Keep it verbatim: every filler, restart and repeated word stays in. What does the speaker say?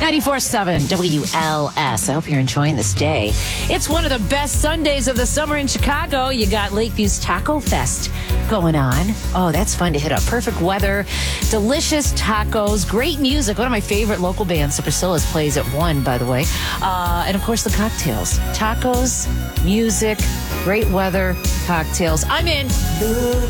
ninety-four point seven W L S. I hope you're enjoying this day. It's one of the best Sundays of the summer in Chicago. You got Lakeview's Taco Fest going on. Oh, that's fun to hit up. Perfect weather, delicious tacos, great music. One of my favorite local bands, the Priscilla's, plays at one, by the way. Uh, and, of course, the cocktails. Tacos, music, great weather, cocktails. I'm in.